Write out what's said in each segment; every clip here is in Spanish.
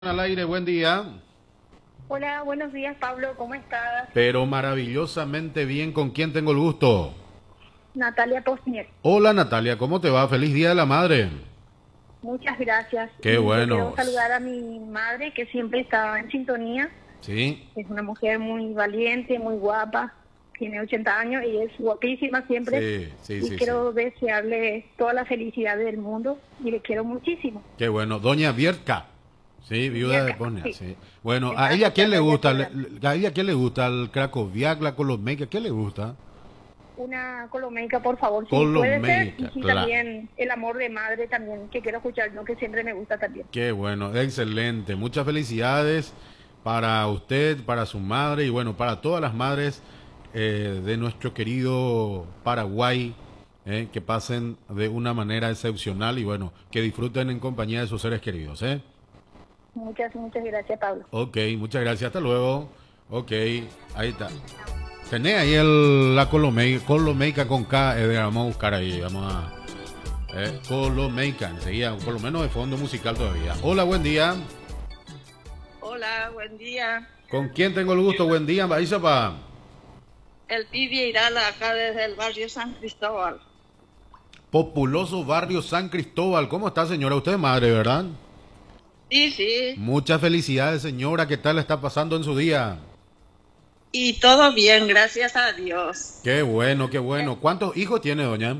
Al aire, buen día. Hola, buenos días, Pablo, ¿cómo estás? Pero maravillosamente bien, ¿con quién tengo el gusto? Natalia Posnier. Hola Natalia, ¿cómo te va? Feliz Día de la Madre. Muchas gracias. Qué Y yo quiero bueno. saludar a mi madre, que siempre está en sintonía. Sí, Es una mujer muy valiente, muy guapa. Tiene 80 años y es guapísima siempre. Y sí. quiero desearle toda la felicidad del mundo y le quiero muchísimo. Qué bueno. Doña Vierka. Sí, viuda de Vieja, Posnia, sí. sí. Bueno, ¿a Está ella quién le escuchando ya el gusta? programa. ¿A ella quién le gusta? ¿El Krakowiak, la Kolomeica? ¿Qué le gusta? Una colomeica, por favor, si puede ser. Y Kolomeica, sí, claro. también el amor de madre también, que quiero escuchar, ¿no? Que siempre me gusta también. Qué bueno, excelente. Muchas felicidades para usted, para su madre y bueno, para todas las madres de nuestro querido Paraguay, que pasen de una manera excepcional y bueno, que disfruten en compañía de sus seres queridos. Muchas gracias, Pablo. Ok, muchas gracias, hasta luego. Ok, ahí está. Tenés ahí la Colomeica con K, vamos a buscar ahí, vamos a... Colomeica, enseguida, por lo menos de fondo musical todavía. Hola, buen día. Hola, buen día. ¿Con quién tengo el gusto? Buen día, Baizapa. El Pibi Irala, acá desde el barrio San Cristóbal. Populoso barrio San Cristóbal. ¿Cómo está, señora? Usted es madre, ¿verdad? Sí, sí. Muchas felicidades, señora. ¿Qué tal está pasando en su día? Y todo bien, gracias a Dios. Qué bueno, qué bueno. ¿Cuántos hijos tiene, doña?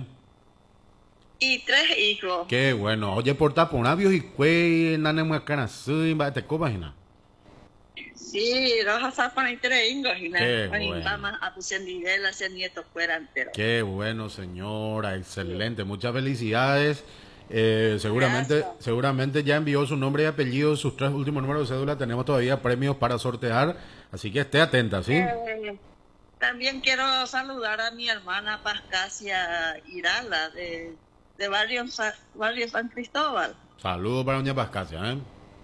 Y 3 hijos. Qué bueno. Oye, por taponabios y cuey, nane muacanazui, te imagina. Sí, los azapan y 3 hijos. Qué bueno. Vamos a pusendidela, hacer nietos fuera entero. Qué bueno, señora. Excelente. Muchas felicidades. Seguramente ya envió su nombre y apellido, sus 3 últimos números de cédula. Tenemos todavía premios para sortear. Así que esté atenta, ¿sí? También quiero saludar a mi hermana Pascasia Irala de barrio San Cristóbal. Saludos para doña Pascasia, ¿eh?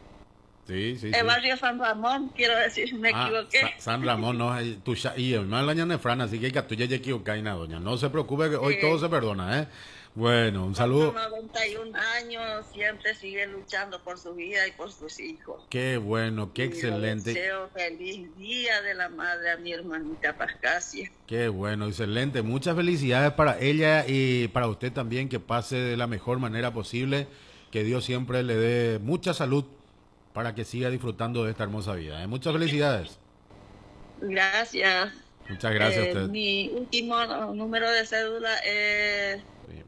Sí. El barrio San Ramón, quiero decir, me equivoqué. San Ramón, no, y el mal año de Fran, así que tuya ya equivocaina, doña. No se preocupe, que hoy todo se perdona, ¿eh? Bueno, un saludo. Con 91 años, siempre sigue luchando por su vida y por sus hijos. Qué bueno, qué excelente. Deseo feliz día de la madre a mi hermanita Pascasia. Qué bueno, excelente. Muchas felicidades para ella y para usted también, que pase de la mejor manera posible. Que Dios siempre le dé mucha salud para que siga disfrutando de esta hermosa vida. Muchas felicidades. Gracias. Muchas gracias a usted. Mi último número de cédula es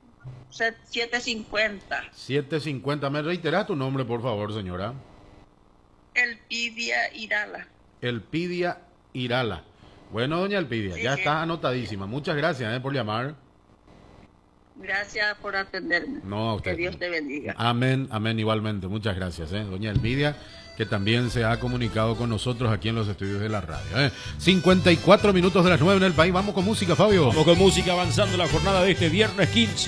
750. 750. ¿Me reitera tu nombre, por favor, señora? Elpidia Irala. Elpidia Irala. Bueno, doña Elpidia, Sí, ya sí. está anotadísima. Muchas gracias por llamar. Gracias por atenderme. No, a usted. Que Dios te bendiga. Amén, amén, igualmente. Muchas gracias, doña Elpidia, que también se ha comunicado con nosotros aquí en los estudios de la radio. 54 minutos de las 9 en el país. Vamos con música, Fabio. Vamos con música avanzando la jornada de este viernes 15.